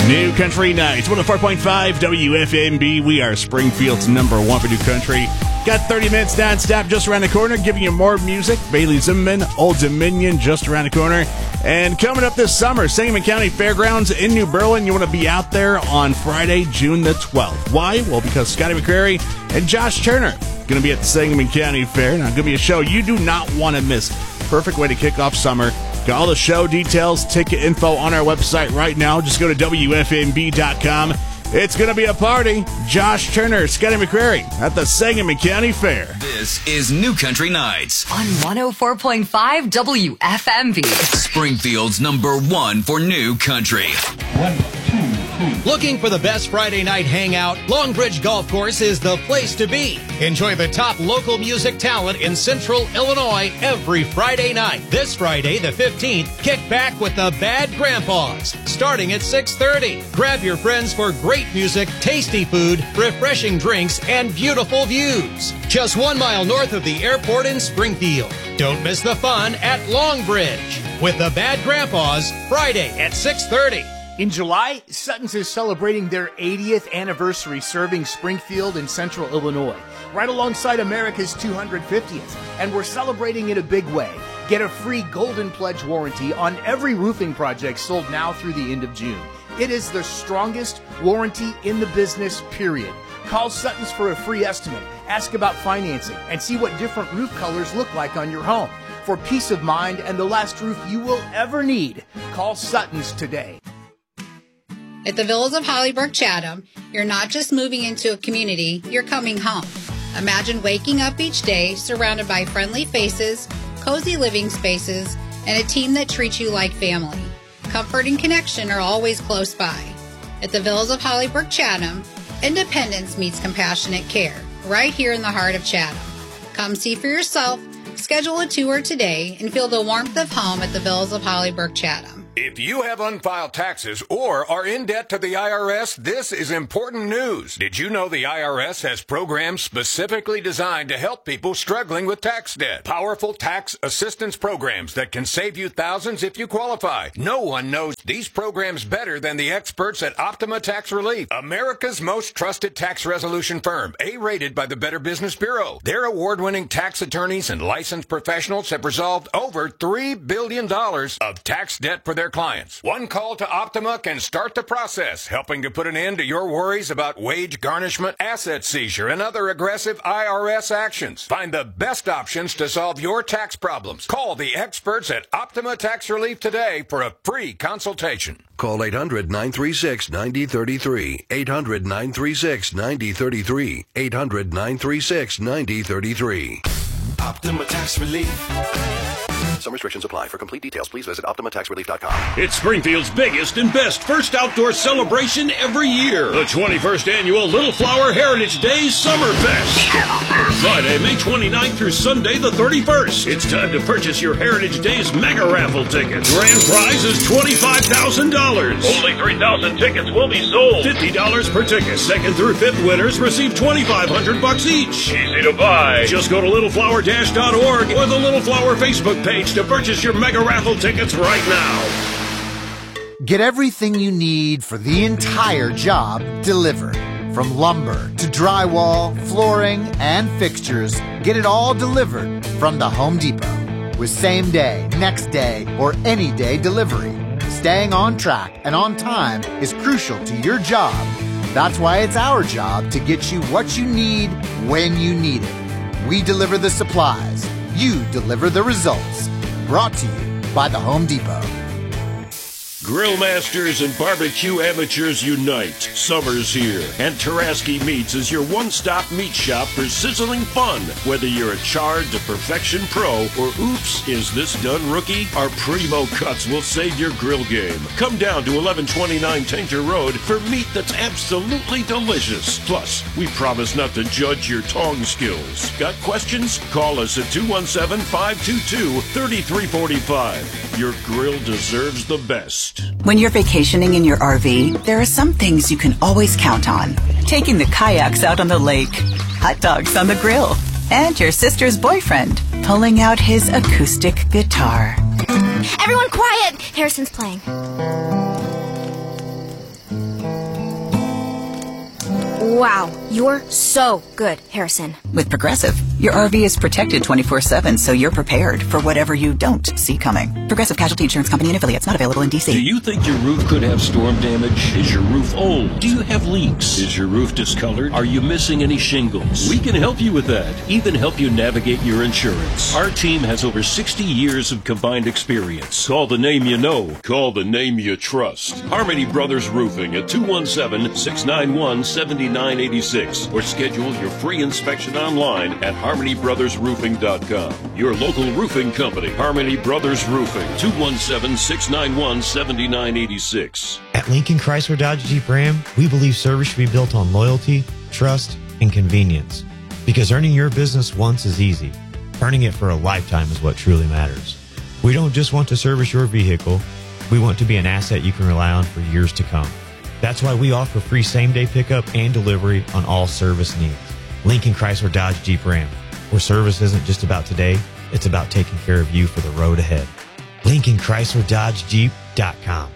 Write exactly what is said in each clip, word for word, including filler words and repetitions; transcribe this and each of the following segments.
New Country Nights, one oh four point five W F M B. We are Springfield's number one for New Country. Got thirty minutes non-stop just around the corner, giving you more music. Bailey Zimmerman, Old Dominion, just around the corner. And coming up this summer, Sangamon County Fairgrounds in New Berlin. You want to be out there on Friday, June the twelfth. Why? Well, because Scotty McCrary and Josh Turner going to be at the Sangamon County Fair. Now, going to be a show you do not want to miss. Perfect way to kick off summer. Got all the show details, ticket info on our website right now. Just go to W F M B dot com. It's going to be a party. Josh Turner, Scotty McCrary at the Sangamon County Fair. This is New Country Nights on one oh four point five W F M B. Springfield's number one for New Country. One, two, three. Looking for the best Friday night hangout? Longbridge Golf Course is the place to be. Enjoy the top local music talent in Central Illinois every Friday night. This Friday, the fifteenth, kick back with the Bad Grandpas, starting at six thirty. Grab your friends for great music, tasty food, refreshing drinks, and beautiful views. Just one mile north of the airport in Springfield. Don't miss the fun at Longbridge with the Bad Grandpas, Friday at six thirty. In July, Sutton's is celebrating their eightieth anniversary serving Springfield and Central Illinois, right alongside America's two hundred fiftieth, and we're celebrating in a big way. Get a free Golden Pledge warranty on every roofing project sold now through the end of June. It is the strongest warranty in the business, period. Call Sutton's for a free estimate, ask about financing, and see what different roof colors look like on your home. For peace of mind and the last roof you will ever need, call Sutton's today. At the Villas of Hollybrook Chatham, you're not just moving into a community, you're coming home. Imagine waking up each day surrounded by friendly faces, cozy living spaces, and a team that treats you like family. Comfort and connection are always close by. At the Villas of Hollybrook Chatham, independence meets compassionate care, right here in the heart of Chatham. Come see for yourself, schedule a tour today, and feel the warmth of home at the Villas of Hollybrook Chatham. If you have unfiled taxes or are in debt to the I R S, this is important news. Did you know the I R S has programs specifically designed to help people struggling with tax debt? Powerful tax assistance programs that can save you thousands if you qualify. No one knows these programs better than the experts at Optima Tax Relief, America's most trusted tax resolution firm, A-rated by the Better Business Bureau. Their award-winning tax attorneys and licensed professionals have resolved over three billion dollars of tax debt for their clients. One call to Optima can start the process, helping to put an end to your worries about wage garnishment, asset seizure, and other aggressive I R S actions. Find the best options to solve your tax problems. Call the experts at Optima Tax Relief today for a free consultation. Call eight hundred, nine three six, nine oh three three. eight hundred, nine three six, nine oh three three. eight hundred, nine three six, nine oh three three. Optima Tax Relief. Some restrictions apply. For complete details, please visit Optima Tax Relief dot com. It's Springfield's biggest and best first outdoor celebration every year. The twenty-first Annual Little Flower Heritage Days Summer Fest. Friday, May twenty-ninth through Sunday, the thirty-first. It's time to purchase your Heritage Days mega raffle tickets. Grand prize is twenty-five thousand dollars. Only three thousand tickets will be sold. fifty dollars per ticket. Second through fifth winners receive twenty-five hundred bucks each. Easy to buy. Just go to little flower dash dot org or the Little Flower Facebook page to purchase your mega raffle tickets right now. Get everything you need for the entire job delivered. From lumber to drywall, flooring, and fixtures, get it all delivered from the Home Depot. With same day, next day, or any day delivery. Staying on track and on time is crucial to your job. That's why it's our job to get you what you need when you need it. We deliver the supplies. You deliver the results. Brought to you by the Home Depot. Grill masters and barbecue amateurs unite. Summer's here, and Taraski Meats is your one-stop meat shop for sizzling fun. Whether you're a charred to perfection pro or oops, is this done rookie? Our primo cuts will save your grill game. Come down to eleven twenty-nine Tainter Road for meat that's absolutely delicious. Plus, we promise not to judge your tong skills. Got questions? Call us at two one seven, five two two, three three four five. Your grill deserves the best. When you're vacationing in your R V, there are some things you can always count on. Taking the kayaks out on the lake, hot dogs on the grill, and your sister's boyfriend pulling out his acoustic guitar. Everyone quiet! Harrison's playing. Wow, you're so good, Harrison. With Progressive, your R V is protected twenty-four seven, so you're prepared for whatever you don't see coming. Progressive Casualty Insurance Company and affiliates, not available in D C. Do you think your roof could have storm damage? Is your roof old? Do you have leaks? Is your roof discolored? Are you missing any shingles? We can help you with that. Even help you navigate your insurance. Our team has over sixty years of combined experience. Call the name you know. Call the name you trust. Harmony Brothers Roofing at two one seven, six nine one, seven nine eight six or schedule your free inspection online at harmony brothers roofing dot com. Your local roofing company, Harmony Brothers Roofing, two one seven, six nine one, seven nine eight six. At Lincoln Chrysler Dodge Jeep Ram, we believe service should be built on loyalty, trust, and convenience. Because earning your business once is easy. Earning it for a lifetime is what truly matters. We don't just want to service your vehicle, we want to be an asset you can rely on for years to come. That's why we offer free same-day pickup and delivery on all service needs. Lincoln Chrysler Dodge Jeep Ram, where service isn't just about today, it's about taking care of you for the road ahead. Lincoln Chrysler Dodge Jeep dot com.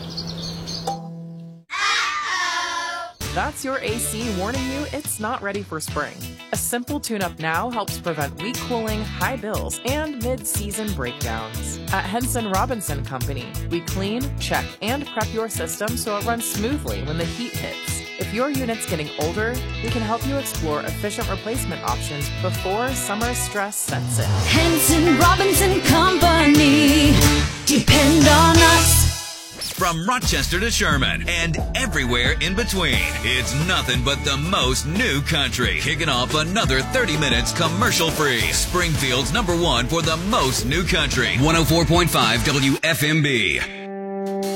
That's your A C warning you it's not ready for spring. A simple tune-up now helps prevent weak cooling, high bills, and mid-season breakdowns. At Henson Robinson Company, we clean, check, and prep your system so it runs smoothly when the heat hits. If your unit's getting older, we can help you explore efficient replacement options before summer stress sets in. Henson Robinson Company. Depend on us. From Rochester to Sherman and everywhere in between, it's nothing but the most new country. Kicking off another thirty minutes commercial free. Springfield's number one for the most new country. one oh four point five W F M B.